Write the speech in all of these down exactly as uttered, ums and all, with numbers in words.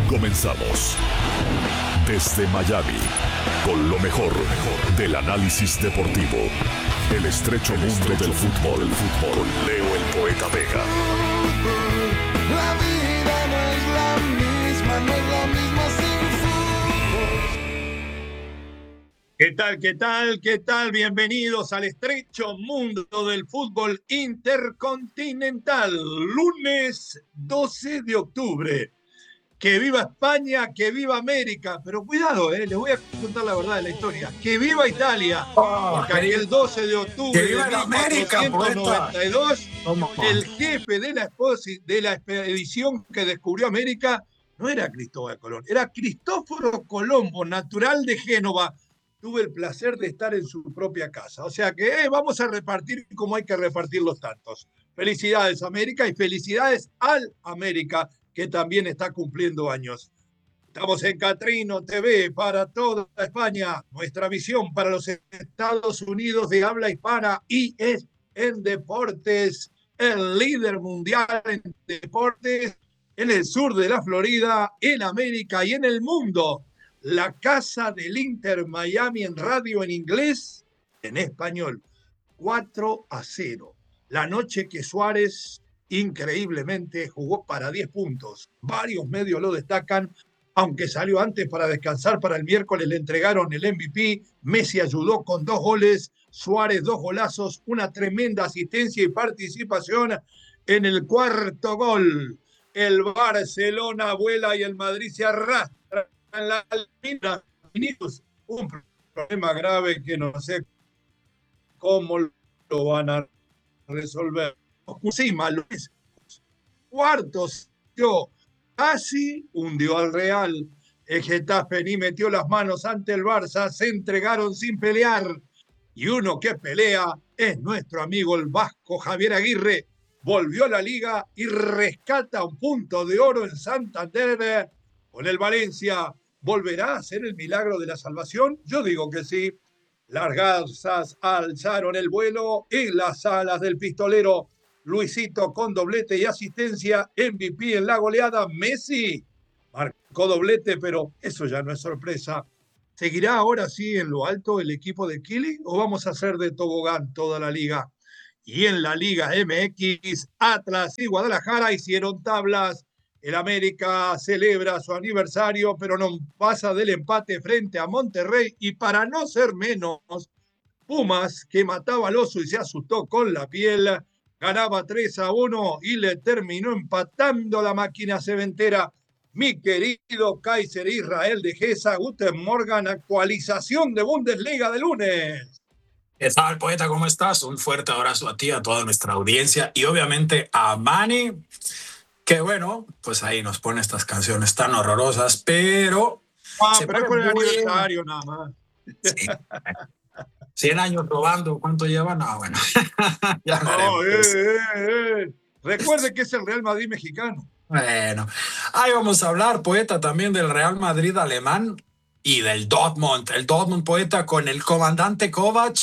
Comenzamos. Desde Miami, con lo mejor, mejor del análisis deportivo. El estrecho el mundo estrecho del fútbol. El fútbol. Con Leo el Poeta Vega. La vida no es la misma, no es la misma sin fútbol. ¿Qué tal, qué tal, qué tal? Bienvenidos al estrecho mundo del fútbol intercontinental. Lunes doce de octubre. Que viva España, que viva América. Pero cuidado, eh, les voy a contar la verdad de la historia. Que viva Italia. Oh, porque aquel doce de octubre de mil cuatrocientos noventa y dos, el jefe de la, de la expedición que descubrió América no era Cristóbal Colón, era Cristóforo Colombo, natural de Génova. Tuve el placer de estar en su propia casa. O sea que eh, vamos a repartir como hay que repartir los tantos. Felicidades, América, y felicidades al América, que también está cumpliendo años. Estamos en Catrino T V para toda España. Nuestra visión para los Estados Unidos de habla hispana y es en deportes, el líder mundial en deportes, en el sur de la Florida, en América y en el mundo. La casa del Inter Miami en radio en inglés, en español. cuatro a cero. La noche que Suárez increíblemente jugó para diez puntos. Varios medios lo destacan, aunque salió antes para descansar. Para el miércoles le entregaron el M V P. Messi ayudó con dos goles, Suárez dos golazos, una tremenda asistencia y participación en el cuarto gol. El Barcelona vuela y el Madrid se arrastra en la almina. Un problema grave que no sé cómo lo van a resolver. Encima, los cuartos, yo casi hundió al Real. El Getafe ni metió las manos ante el Barça, se entregaron sin pelear. Y uno que pelea es nuestro amigo el vasco Javier Aguirre. Volvió a la Liga y rescata un punto de oro en Santander con el Valencia. ¿Volverá a ser el milagro de la salvación? Yo digo que sí. Las garzas alzaron el vuelo en las alas del pistolero. Luisito con doblete y asistencia, M V P en la goleada. Messi marcó doblete, pero eso ya no es sorpresa. ¿Seguirá ahora sí en lo alto el equipo de Kili o vamos a hacer de tobogán toda la liga? Y en la Liga M X, Atlas y Guadalajara hicieron tablas. El América celebra su aniversario, pero no pasa del empate frente a Monterrey. Y para no ser menos, Pumas, que mataba al oso y se asustó con la piel, ganaba tres a uno y le terminó empatando la máquina cementera. Mi querido Kaiser Israel de Gesa, Guten Morgan, actualización de Bundesliga de lunes. ¿Qué tal, Poeta? ¿Cómo estás? Un fuerte abrazo a ti, a toda nuestra audiencia y obviamente a Manny, que bueno, pues ahí nos pone estas canciones tan horrorosas, pero... Ah, pero es por el aniversario nada más. Sí. cien años robando, ¿cuánto llevan? No, bueno. Ya no, eh, eh, eh. Recuerde que es el Real Madrid mexicano. Bueno, ahí vamos a hablar, Poeta, también del Real Madrid alemán y del Dortmund. El Dortmund, Poeta, con el comandante Kovac,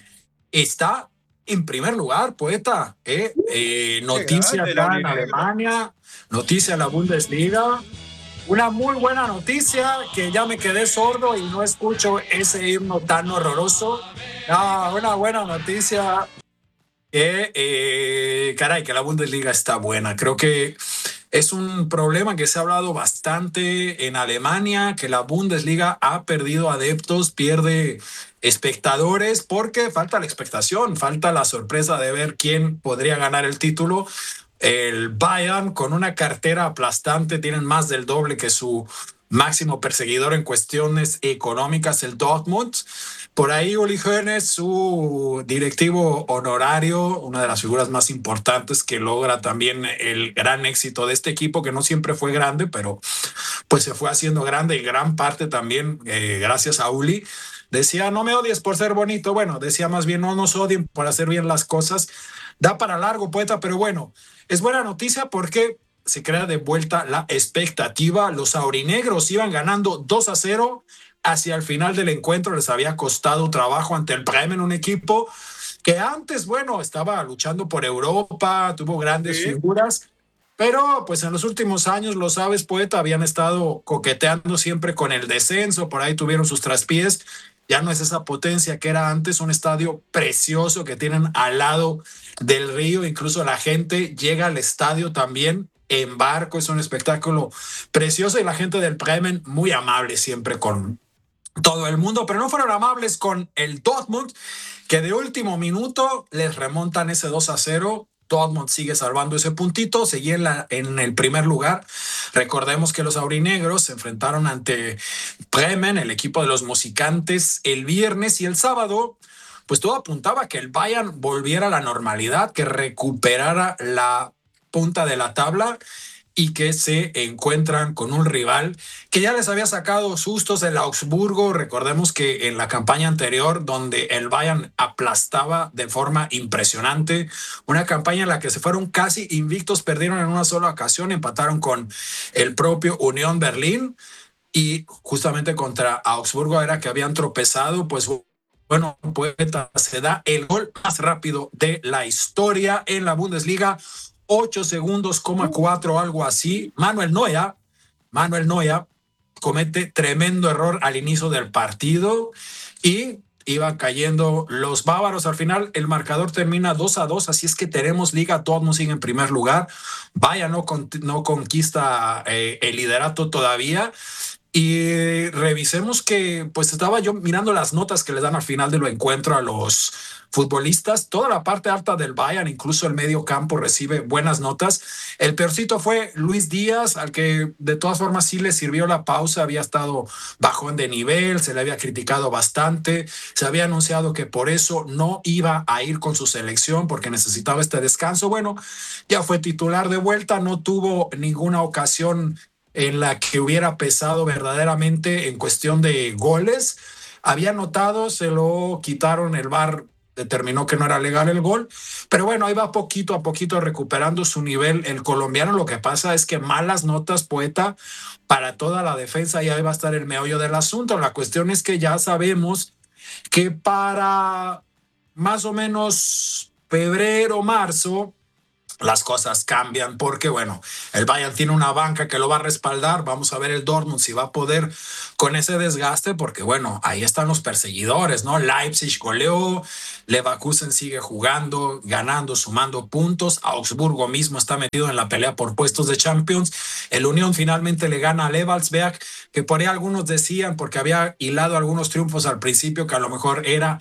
está en primer lugar, Poeta. Eh, eh, noticia acá en Alemania, noticia en la Bundesliga. Una muy buena noticia, que ya me quedé sordo y no escucho ese himno tan horroroso. Ah, una buena noticia. Que, eh, caray, que la Bundesliga está buena. Creo que es un problema que se ha hablado bastante en Alemania, que la Bundesliga ha perdido adeptos, pierde espectadores, porque falta la expectación, falta la sorpresa de ver quién podría ganar el título. El Bayern, con una cartera aplastante, tienen más del doble que su máximo perseguidor en cuestiones económicas, el Dortmund. Por ahí Uli Hoeneß, su directivo honorario, una de las figuras más importantes que logra también el gran éxito de este equipo, que no siempre fue grande, pero pues se fue haciendo grande y gran parte también eh, gracias a Uli. Decía, no me odies por ser bonito. Bueno, decía más bien, no nos odien por hacer bien las cosas. Da para largo, Poeta, pero bueno, es buena noticia porque se crea de vuelta la expectativa. Los aurinegros iban ganando dos a cero. Hacia el final del encuentro les había costado trabajo ante el Bremen, un equipo que antes, bueno, estaba luchando por Europa, tuvo grandes sí. figuras, Pero pues en los últimos años, lo sabes, Poeta, habían estado coqueteando siempre con el descenso, por ahí tuvieron sus traspiés, ya no es esa potencia que era antes, un estadio precioso que tienen al lado del río, incluso la gente llega al estadio también en barco, es un espectáculo precioso y la gente del Bremen muy amable siempre con todo el mundo, pero no fueron amables con el Dortmund, que de último minuto les remontan ese dos a cero. Dortmund sigue salvando ese puntito, seguía en, la, en el primer lugar. Recordemos que los aurinegros se enfrentaron ante Bremen, el equipo de los musicantes, el viernes, y el sábado pues todo apuntaba a que el Bayern volviera a la normalidad, que recuperara la punta de la tabla y que se encuentran con un rival que ya les había sacado sustos, el Augsburgo. Recordemos que en la campaña anterior, donde el Bayern aplastaba de forma impresionante, una campaña en la que se fueron casi invictos, perdieron en una sola ocasión, empataron con el propio Unión Berlín, y justamente contra Augsburgo era que habían tropezado. Pues bueno, Poeta, se da el gol más rápido de la historia en la Bundesliga, ocho segundos, coma cuatro, algo así. Manuel Neuer, Manuel Neuer comete tremendo error al inicio del partido y iban cayendo los bávaros. Al final el marcador termina dos a dos, así es que tenemos liga, Dortmund sigue en primer lugar. Bayern no, con, no conquista eh, el liderato todavía. Y revisemos que pues estaba yo mirando las notas que le dan al final del encuentro a los futbolistas. Toda la parte alta del Bayern, incluso el medio campo, recibe buenas notas. El peorcito fue Luis Díaz, al que de todas formas sí le sirvió la pausa, había estado bajón de nivel, se le había criticado bastante, se había anunciado que por eso no iba a ir con su selección porque necesitaba este descanso. Bueno, ya fue titular de vuelta, no tuvo ninguna ocasión en la que hubiera pesado verdaderamente en cuestión de goles. Había anotado, se lo quitaron, el V A R determinó que no era legal el gol, pero bueno, ahí va poquito a poquito recuperando su nivel el colombiano. Lo que pasa es que malas notas, Poeta, para toda la defensa, y ahí va a estar el meollo del asunto. La cuestión es que ya sabemos que para más o menos febrero, marzo, las cosas cambian porque, bueno, el Bayern tiene una banca que lo va a respaldar. Vamos a ver el Dortmund si va a poder con ese desgaste, porque, bueno, ahí están los perseguidores, ¿no? Leipzig goleó, Leverkusen sigue jugando, ganando, sumando puntos. Augsburgo mismo está metido en la pelea por puestos de Champions. El Unión finalmente le gana a Levalsberg, que por ahí algunos decían, porque había hilado algunos triunfos al principio, que a lo mejor era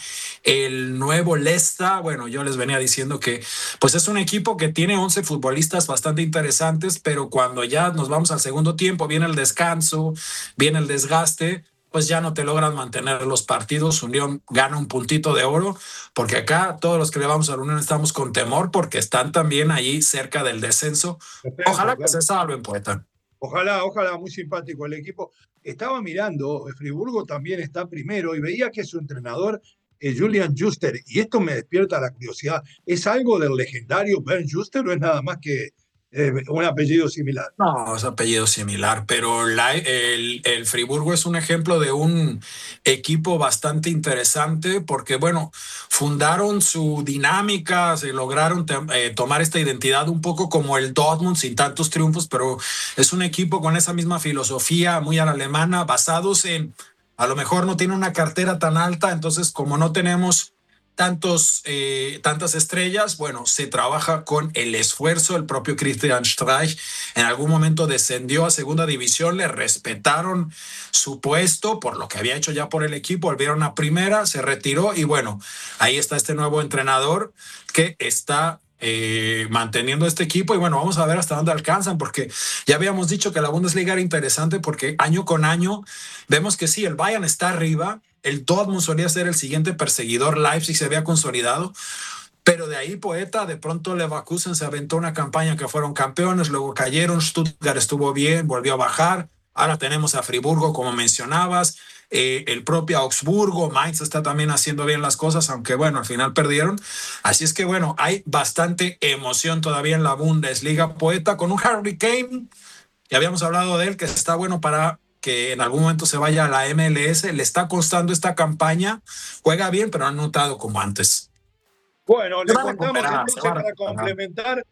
el nuevo Leicester. Bueno, yo les venía diciendo que pues es un equipo que tiene once futbolistas bastante interesantes, pero cuando ya nos vamos al segundo tiempo, viene el descanso, viene el desgaste, pues ya no te logran mantener los partidos. Unión gana un puntito de oro, porque acá todos los que le vamos a la Unión estamos con temor, porque están también allí cerca del descenso. Perfecto, Ojalá que claro. se salven, Poeta. Ojalá, ojalá, muy simpático el equipo. Estaba mirando, Friburgo también está primero y veía que su entrenador es Julian Juster, y esto me despierta la curiosidad. ¿Es algo del legendario Bernd Juster o es nada más que eh, un apellido similar? No, es apellido similar, pero la, el, el Friburgo es un ejemplo de un equipo bastante interesante porque, bueno, fundaron su dinámica, se lograron eh, tomar esta identidad un poco como el Dortmund, sin tantos triunfos, pero es un equipo con esa misma filosofía muy a la alemana, basados en, a lo mejor no tiene una cartera tan alta, entonces como no tenemos tantos, eh, tantas estrellas, bueno, se trabaja con el esfuerzo. El propio Christian Streich en algún momento descendió a segunda división, le respetaron su puesto por lo que había hecho ya por el equipo, volvieron a primera, se retiró y bueno, ahí está este nuevo entrenador que está Eh, manteniendo este equipo y bueno, vamos a ver hasta dónde alcanzan, porque ya habíamos dicho que la Bundesliga era interesante porque año con año vemos que sí, el Bayern está arriba, el Dortmund solía ser el siguiente perseguidor, Leipzig se había consolidado, pero de ahí, Poeta, de pronto Leverkusen se aventó una campaña que fueron campeones, luego cayeron, Stuttgart estuvo bien, volvió a bajar, ahora tenemos a Friburgo, como mencionabas, Eh, el propio Augsburgo, Mainz está también haciendo bien las cosas, aunque bueno, al final perdieron. Así es que bueno, hay bastante emoción todavía en la Bundesliga, Poeta, con un Harry Kane, ya habíamos hablado de él, que está bueno para que en algún momento se vaya a la M L S, le está costando esta campaña, juega bien, pero no ha notado como antes. Bueno, le Se va a contamos recuperar, se entonces va a para recuperar. complementar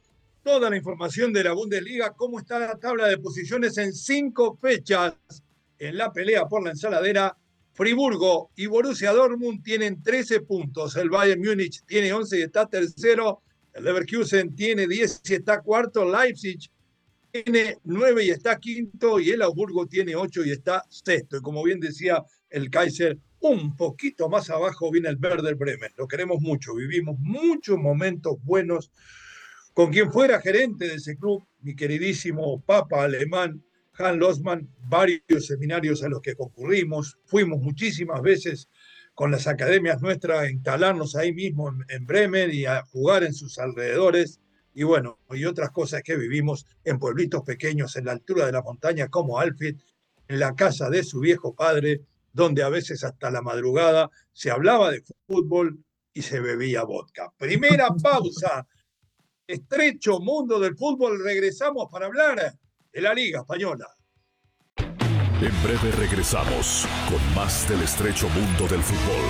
toda la información de la Bundesliga, cómo está la tabla de posiciones en cinco fechas en la pelea por la ensaladera. Friburgo y Borussia Dortmund tienen trece puntos, el Bayern Múnich tiene once y está tercero, el Leverkusen tiene diez y está cuarto, Leipzig tiene nueve y está quinto, y el Augsburgo tiene ocho y está sexto. Y como bien decía el Kaiser, un poquito más abajo viene el Werder Bremen. Lo queremos mucho, vivimos muchos momentos buenos con quien fuera gerente de ese club, mi queridísimo Papa Alemán, Hans Lossmann, varios seminarios a los que concurrimos, fuimos muchísimas veces con las academias nuestras a instalarnos ahí mismo en, en Bremen y a jugar en sus alrededores, y bueno, y otras cosas que vivimos en pueblitos pequeños en la altura de la montaña como Alfred, en la casa de su viejo padre, donde a veces hasta la madrugada se hablaba de fútbol y se bebía vodka. Primera pausa, estrecho mundo del fútbol, regresamos para hablar de la Liga Española. En breve regresamos con más del estrecho mundo del fútbol.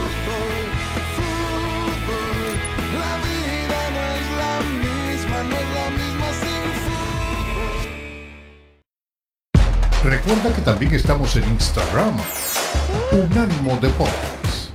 La vida no es la misma, no es la misma sin fútbol. Recuerda que también estamos en Instagram. Unánimo Deportes.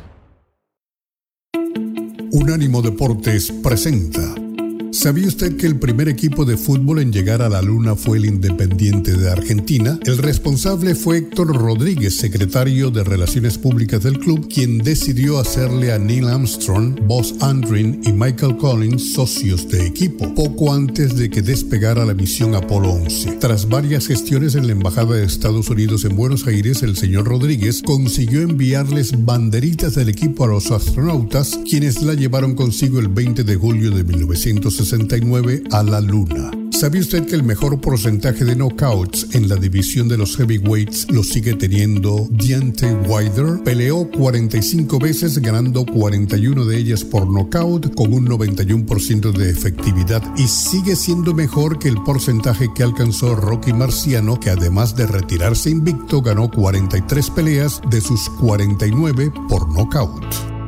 Unánimo Deportes presenta. ¿Sabía usted que el primer equipo de fútbol en llegar a la Luna fue el Independiente de Argentina? El responsable fue Héctor Rodríguez, secretario de Relaciones Públicas del club, quien decidió hacerle a Neil Armstrong, Buzz Aldrin y Michael Collins socios de equipo, poco antes de que despegara la misión Apolo once. Tras varias gestiones en la Embajada de Estados Unidos en Buenos Aires, el señor Rodríguez consiguió enviarles banderitas del equipo a los astronautas, quienes la llevaron consigo el veinte de julio de mil novecientos sesenta y nueve a la Luna. ¿Sabía usted que el mejor porcentaje de knockouts en la división de los heavyweights lo sigue teniendo Deontay Wilder? Peleó cuarenta y cinco veces, ganando cuarenta y una de ellas por knockout con un noventa y uno por ciento de efectividad, y sigue siendo mejor que el porcentaje que alcanzó Rocky Marciano, que además de retirarse invicto ganó cuarenta y tres peleas de sus cuarenta y nueve por knockout.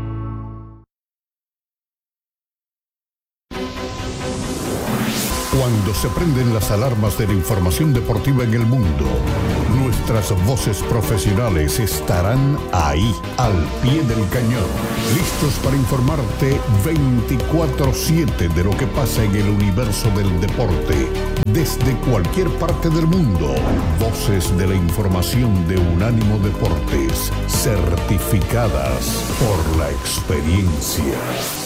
Cuando se prenden las alarmas de la información deportiva en el mundo, nuestras voces profesionales estarán ahí, al pie del cañón, listos para informarte veinticuatro siete de lo que pasa en el universo del deporte, desde cualquier parte del mundo. Voces de la información de Unánimo Deportes, certificadas por la experiencia.